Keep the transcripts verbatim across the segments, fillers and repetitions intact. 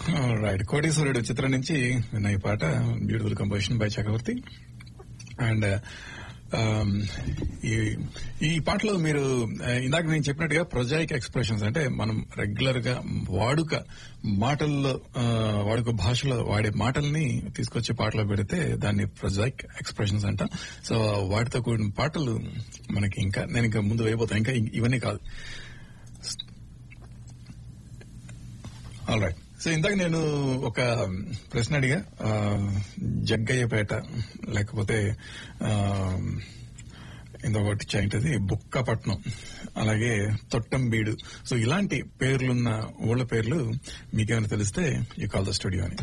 Right, కోటీశ్వరుడు చిత్రం నుంచి విన్న ఈ పాట beautiful composition by Chakravarthi. And ఈ ఈ పాటలో మీరు ఇందాక నేను చెప్పినట్టుగా ప్రొజాయిక్ ఎక్స్ప్రెషన్స్ అంటే మనం రెగ్యులర్ గా వాడుక మాటల్లో వాడుక భాషలో వాడే మాటల్ని తీసుకొచ్చి పాటలో పెడితే దాన్ని ప్రొజాయిక్ ఎక్స్ప్రెషన్స్ అంట. సో వాటితో కూడిన పాటలు మనకి ఇంకా నేను ఇంకా ముందు వేయబోతాను. ఇంకా ఇవన్నీ కాదు. All right. సో ఇందాక నేను ఒక ప్రశ్న అడిగా, జగ్గయ్యపేట లేకపోతే ఇంకొకటి ఏంటది బుక్కపట్నం, అలాగే తొట్టంబీడు, సో ఇలాంటి పేర్లున్న ఊళ్ళ పేర్లు మీకేమైనా తెలిస్తే యూ కాల్ ద స్టూడియో అని.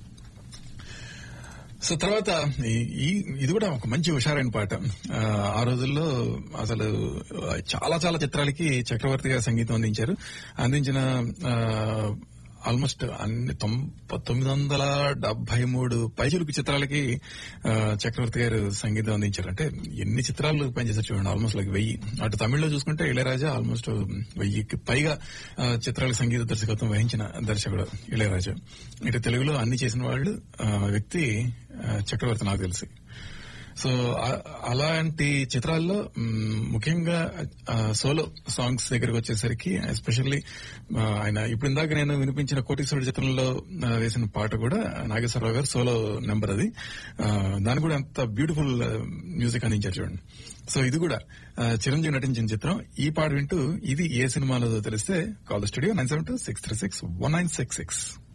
సో తర్వాత ఈ ఇది కూడా ఒక మంచి హుషారైన పాట. ఆ రోజుల్లో అసలు చాలా చాలా చిత్రాలకి చక్రవర్తి గారు సంగీతం అందించారు. అందించిన ఆల్మోస్ట్ అన్ని తొమ్మిది వందల డెబ్బై మూడు పైచిలుకు చిత్రాలకి చక్రవర్తి గారు సంగీతం అందించారు. అంటే ఎన్ని చిత్రాలు పనిచేశారు చూడండి, ఆల్మోస్ట్ లైక్ వెయ్యి. అటు తమిళ్లో చూసుకుంటే ఇళయరాజా ఆల్మోస్ట్ వెయ్యికి పైగా చిత్రాలకు సంగీత దర్శకత్వం వహించిన దర్శకుడు ఇళయరాజా. ఇటు తెలుగులో అన్ని చేసిన వాళ్ళు వ్యక్తి చక్రవర్తి నాకు తెలిసి. సో అలాంటి చిత్రాల్లో ముఖ్యంగా సోలో సాంగ్స్ దగ్గరకు వచ్చేసరికి ఎస్పెషల్లీ ఆయన ఇప్పుడు ఇందాక నేను వినిపించిన కోటీశ్వరుడు చిత్రంలో వేసిన పాట కూడా నాగేశ్వరరావు గారు సోలో నెంబర్ అది. దాని కూడా ఎంత బ్యూటిఫుల్ మ్యూజిక్ అందించారు చూడండి. సో ఇది కూడా చిరంజీవి నటించిన చిత్రం. ఈ పాట వింటూ ఇది ఏ సినిమాలో తెలిస్తే call the studio nine seven two six three six one nine six six.